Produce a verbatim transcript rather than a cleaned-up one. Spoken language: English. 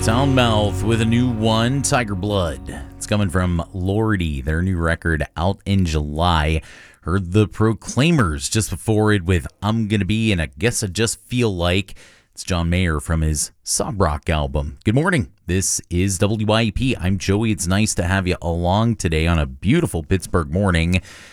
Soundmouth with a new one, Tiger Blood. It's coming from Lordy, their new record out in July. Heard the Proclaimers just before it with I'm Gonna Be, and I Guess I Just Feel Like. It's John Mayer from his Sob Rock album. Good morning. This is W I E P. I'm Joey. It's nice to have you along today on a beautiful Pittsburgh morning.